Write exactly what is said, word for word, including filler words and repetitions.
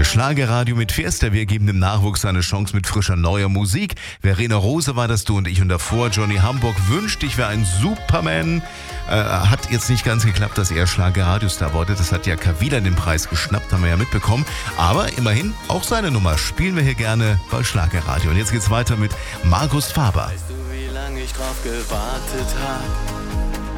Schlagerradio mit Fiesta. Wir geben dem Nachwuchs eine Chance mit frischer neuer Musik. Verena Rose war das, du und ich. Und davor Johnny Hamburg wünscht, ich wäre ein Superman. Äh, hat jetzt nicht ganz geklappt, dass er Schlagerradiostar wurde. Das hat ja Kavila den Preis geschnappt, haben wir ja mitbekommen. Aber immerhin, auch seine Nummer spielen wir hier gerne bei Schlagerradio. Und jetzt geht's weiter mit Markus Faber. Weißt du, wie lange ich drauf gewartet hab?